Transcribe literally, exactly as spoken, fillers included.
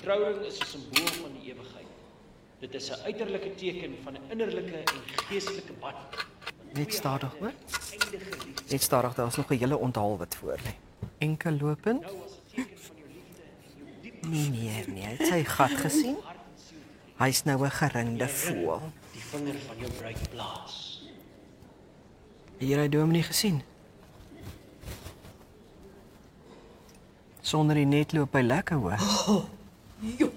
trouring is 'n simbool van die ewigheid. Dit is 'n uiterlike teken van 'n innerlike en geestelike band. Net stadig, hoor. Net stadig, daar is nog 'n hele onthaal wat voor lê. Enkel lopend. Nee, nee, nee, het sy gat gesien? Hy's nou 'n geringde voël. Die vinger van jou bruid blaas. Hier hy Dominee gesien. Sonder die net loop hy lekker, hoor. Jo,